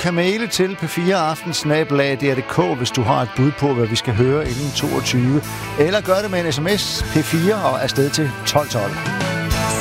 kan maile til p4aften@dr.dk, hvis du har et bud på, hvad vi skal høre inden 22. Eller gør det med en sms P4 og afsted til 1212.